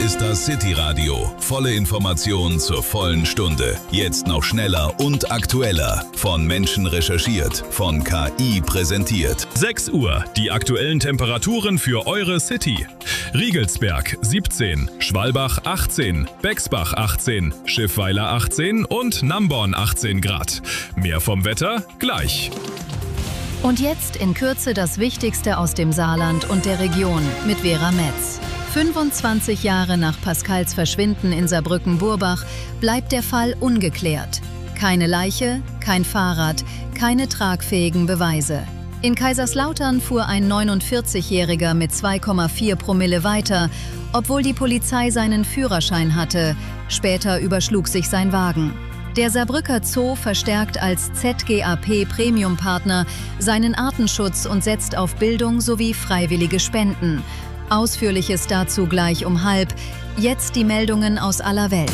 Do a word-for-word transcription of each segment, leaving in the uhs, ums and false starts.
ist das City Radio. Volle Information zur vollen Stunde. Jetzt noch schneller und aktueller. Von Menschen recherchiert, von K I präsentiert. sechs Uhr, die aktuellen Temperaturen für eure City. Riegelsberg siebzehn, Schwalbach achtzehn, Bexbach achtzehn, Schiffweiler achtzehn und Namborn achtzehn Grad. Mehr vom Wetter gleich. Und jetzt in Kürze das Wichtigste aus dem Saarland und der Region mit Vera Metz. fünfundzwanzig Jahre nach Pascals Verschwinden in Saarbrücken-Burbach bleibt der Fall ungeklärt. Keine Leiche, kein Fahrrad, keine tragfähigen Beweise. In Kaiserslautern fuhr ein neunundvierzigjähriger mit zwei Komma vier Promille weiter, obwohl die Polizei seinen Führerschein hatte. Später überschlug sich sein Wagen. Der Saarbrücker Zoo verstärkt als Z G A P-Premium-Partner seinen Artenschutz und setzt auf Bildung sowie freiwillige Spenden. Ausführliches dazu gleich um halb. Jetzt die Meldungen aus aller Welt.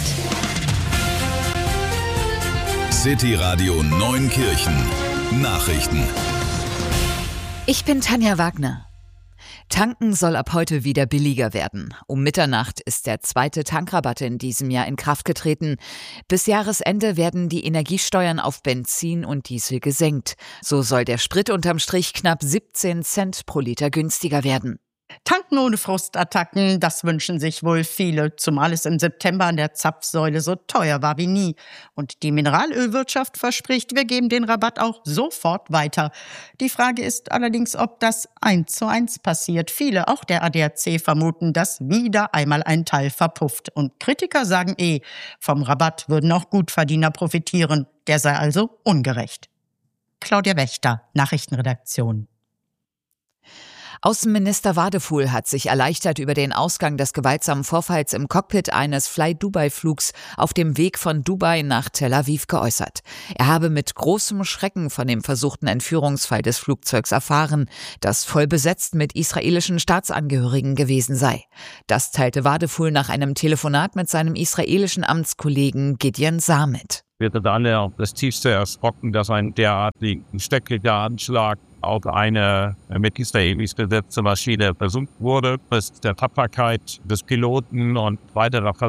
City Radio Neunkirchen. Nachrichten. Ich bin Tanja Wagner. Tanken soll ab heute wieder billiger werden. Um Mitternacht ist der zweite Tankrabatt in diesem Jahr in Kraft getreten. Bis Jahresende werden die Energiesteuern auf Benzin und Diesel gesenkt. So soll der Sprit unterm Strich knapp siebzehn Cent pro Liter günstiger werden. Tanken ohne Frustattacken, das wünschen sich wohl viele, zumal es im September an der Zapfsäule so teuer war wie nie. Und die Mineralölwirtschaft verspricht, wir geben den Rabatt auch sofort weiter. Die Frage ist allerdings, ob das eins zu eins passiert. Viele, auch der A D A C, vermuten, dass wieder einmal ein Teil verpufft. Und Kritiker sagen eh, vom Rabatt würden auch Gutverdiener profitieren. Der sei also ungerecht. Claudia Wächter, Nachrichtenredaktion. Außenminister Wadefuhl hat sich erleichtert über den Ausgang des gewaltsamen Vorfalls im Cockpit eines Fly-Dubai-Flugs auf dem Weg von Dubai nach Tel Aviv geäußert. Er habe mit großem Schrecken von dem versuchten Entführungsfall des Flugzeugs erfahren, das voll besetzt mit israelischen Staatsangehörigen gewesen sei. Das teilte Wadefuhl nach einem Telefonat mit seinem israelischen Amtskollegen Gideon Saar mit. Wir sind alle auf das Tiefste erschrocken, dass ein derartigen schrecklicher Anschlag auf eine mit Israelis besetzte Maschine versucht wurde. Das ist der Tapferkeit des Piloten und weiterer